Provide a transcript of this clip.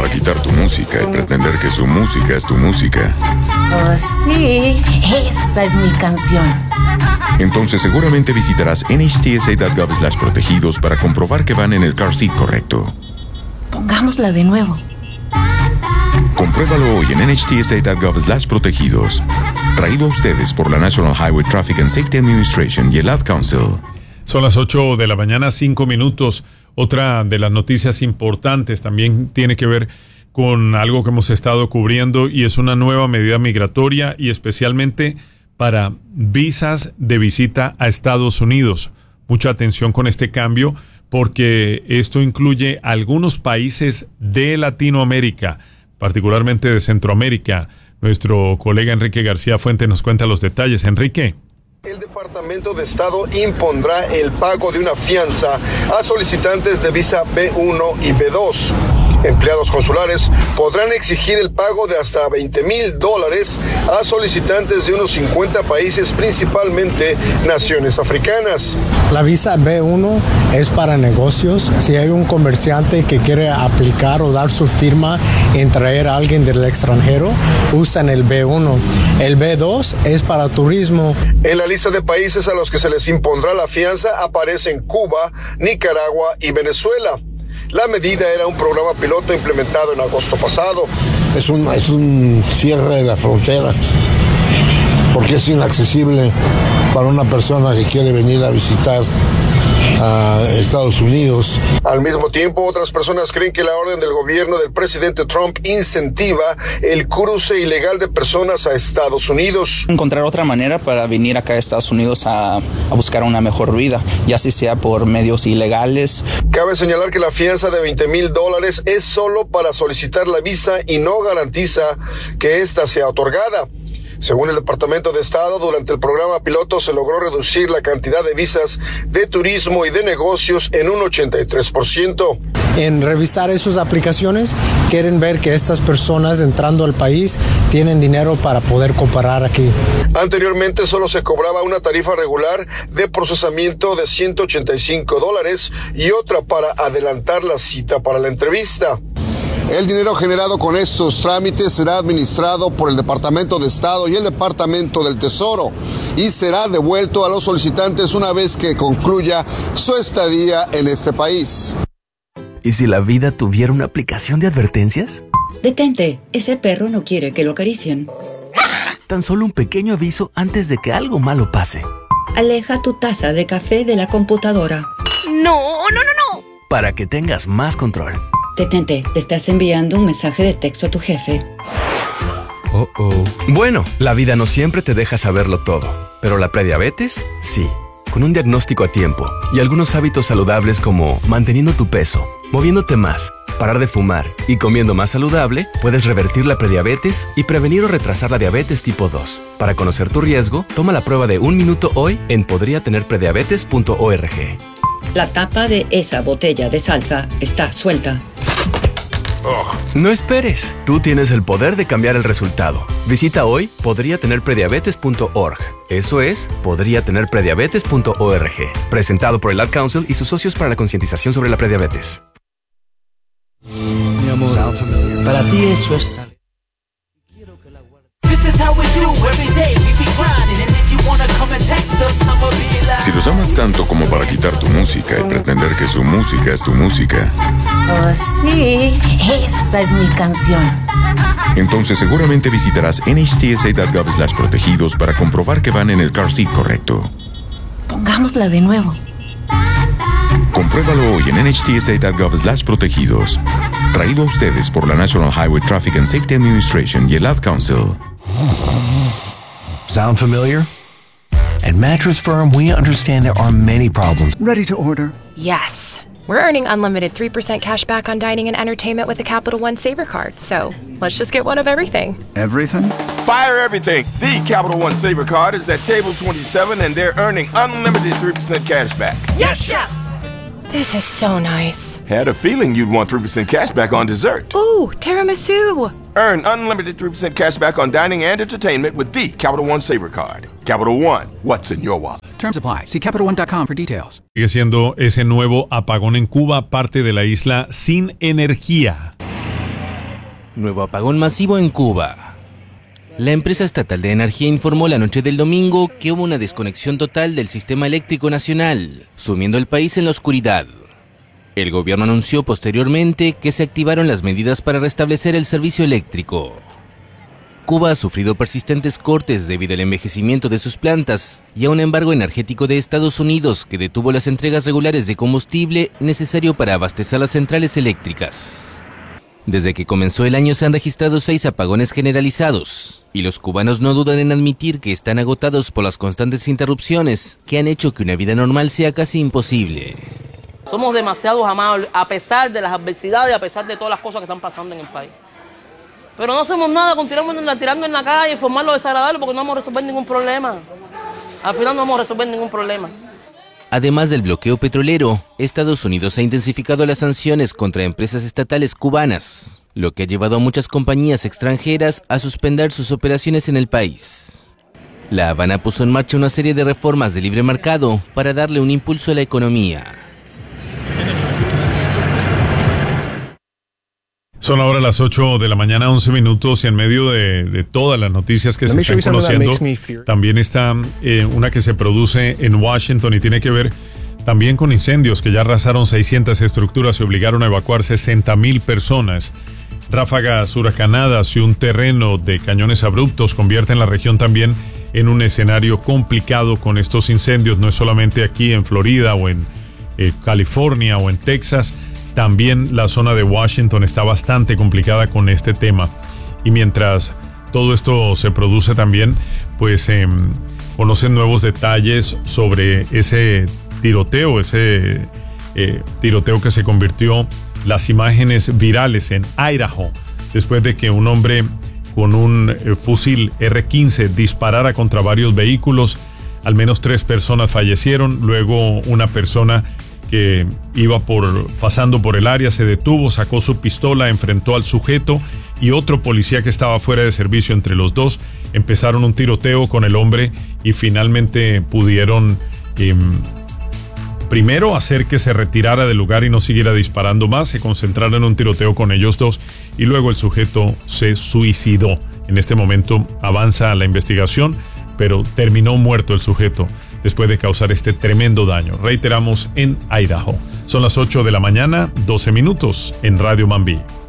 para quitar tu música y pretender que su música es tu música. Oh, sí, esa es mi canción. Entonces seguramente visitarás nhtsa.gov/protegidos para comprobar que van en el car seat correcto. Pongámosla de nuevo. Compruébalo hoy en nhtsa.gov/protegidos. Traído a ustedes por la National Highway Traffic and Safety Administration y el Ad Council. Son las 8 de la mañana, 5 minutos. Otra de las noticias importantes también tiene que ver con algo que hemos estado cubriendo y es una nueva medida migratoria y especialmente para visas de visita a Estados Unidos. Mucha atención con este cambio porque esto incluye algunos países de Latinoamérica, particularmente de Centroamérica. Nuestro colega Enrique García Fuente nos cuenta los detalles. Enrique. El Departamento de Estado impondrá el pago de una fianza a solicitantes de visa B1 y B2. Empleados consulares podrán exigir el pago de hasta $20,000 a solicitantes de unos 50 países, principalmente naciones africanas. La visa B1 es para negocios. Si hay un comerciante que quiere aplicar o dar su firma en traer a alguien del extranjero, usan el B1. El B2 es para turismo. En la lista de países a los que se les impondrá la fianza aparecen Cuba, Nicaragua y Venezuela. La medida era un programa piloto implementado en agosto pasado. Es un cierre de la frontera porque es inaccesible para una persona que quiere venir a visitar a Estados Unidos. Al mismo tiempo, otras personas creen que la orden del gobierno del presidente Trump incentiva el cruce ilegal de personas a Estados Unidos. Encontrar otra manera para venir acá a Estados Unidos a buscar una mejor vida, ya sea por medios ilegales. Cabe señalar que la fianza de $20,000 es solo para solicitar la visa y no garantiza que ésta sea otorgada. Según el Departamento de Estado, durante el programa piloto se logró reducir la cantidad de visas de turismo y de negocios en un 83%. En revisar esas aplicaciones, quieren ver que estas personas entrando al país tienen dinero para poder comparar aquí. Anteriormente solo se cobraba una tarifa regular de procesamiento de $185 y otra para adelantar la cita para la entrevista. El dinero generado con estos trámites será administrado por el Departamento de Estado y el Departamento del Tesoro y será devuelto a los solicitantes una vez que concluya su estadía en este país. ¿Y si la vida tuviera una aplicación de advertencias? Detente, ese perro no quiere que lo acaricien. Tan solo un pequeño aviso antes de que algo malo pase. Aleja tu taza de café de la computadora. ¡No! Para que tengas más control. Detente, te estás enviando un mensaje de texto a tu jefe. Bueno, la vida no siempre te deja saberlo todo, pero la prediabetes, sí. Con un diagnóstico a tiempo y algunos hábitos saludables como manteniendo tu peso, moviéndote más, parar de fumar y comiendo más saludable, puedes revertir la prediabetes y prevenir o retrasar la diabetes tipo 2. Para conocer tu riesgo, toma la prueba de 1 minuto hoy en podriatenerprediabetes.org. La tapa de esa botella de salsa está suelta. No esperes, tú tienes el poder de cambiar el resultado. Visita hoy podriatenerprediabetes.org. Eso es, podriatenerprediabetes.org. Presentado por el Ad Council y sus socios para la concientización sobre la prediabetes. Mi amor, para ti hecho está. Si los amas tanto como para quitar tu música y pretender que su música es tu música. Oh, sí, esa es mi canción. Entonces seguramente visitarás nhtsa.gov/protegidos para comprobar que van en el car seat correcto. Pongámosla de nuevo. Compruébalo hoy en nhtsa.gov/protegidos. Traído a ustedes por la National Highway Traffic and Safety Administration y el Ad Council. Sound familiar? At Mattress Firm, we understand there are many problems. Ready to order. Yes. We're earning unlimited 3% cash back on dining and entertainment with the Capital One Saver Card, so let's just get one of everything. Everything? Fire everything! The Capital One Saver Card is at table 27 and they're earning unlimited 3% cash back. Yes, Chef! This is so nice. Had a feeling you'd want 3% cash back on dessert. Ooh, tiramisu! Earn unlimited 3% cash back on dining and entertainment with the Capital One Saver Card. Capital One, what's in your wallet? Terms apply. See CapitalOne.com for details. Sigue siendo ese nuevo apagón en Cuba parte de la isla sin energía. Nuevo apagón masivo en Cuba. La empresa estatal de energía informó la noche del domingo que hubo una desconexión total del sistema eléctrico nacional, sumiendo el país en la oscuridad. El gobierno anunció posteriormente que se activaron las medidas para restablecer el servicio eléctrico. Cuba ha sufrido persistentes cortes debido al envejecimiento de sus plantas y a un embargo energético de Estados Unidos que detuvo las entregas regulares de combustible necesario para abastecer las centrales eléctricas. Desde que comenzó el año se han registrado 6 apagones generalizados, y los cubanos no dudan en admitir que están agotados por las constantes interrupciones que han hecho que una vida normal sea casi imposible. Somos demasiado amables, a pesar de las adversidades, a pesar de todas las cosas que están pasando en el país. Pero no hacemos nada, continuamos tirando en la calle, formar lo desagradable porque no vamos a resolver ningún problema. Al final no vamos a resolver ningún problema. Además del bloqueo petrolero, Estados Unidos ha intensificado las sanciones contra empresas estatales cubanas, lo que ha llevado a muchas compañías extranjeras a suspender sus operaciones en el país. La Habana puso en marcha una serie de reformas de libre mercado para darle un impulso a la economía. Son ahora las 8 de la mañana, 11 minutos, y en medio de todas las noticias que se están conociendo, también está una que se produce en Washington y tiene que ver también con incendios que ya arrasaron 600 estructuras y obligaron a evacuar 60,000 personas. Ráfagas huracanadas y un terreno de cañones abruptos convierten la región también en un escenario complicado con estos incendios. No es solamente aquí en Florida o en California o en Texas. También la zona de Washington está bastante complicada con este tema. Y mientras todo esto se produce también, pues conocen nuevos detalles sobre ese tiroteo que se convirtió las imágenes virales en Idaho, después de que un hombre con un fusil R-15 disparara contra varios vehículos. Al menos 3 personas fallecieron, luego una persona que iba pasando por el área se detuvo, sacó su pistola, enfrentó al sujeto y otro policía que estaba fuera de servicio. Entre los dos empezaron un tiroteo con el hombre y finalmente pudieron primero hacer que se retirara del lugar y no siguiera disparando más, se concentraron en un tiroteo con ellos dos y luego el sujeto se suicidó. En este momento avanza la investigación, pero terminó muerto el sujeto después de causar este tremendo daño. Reiteramos, en Idaho. Son las 8 de la mañana, 12 minutos en Radio Mambí.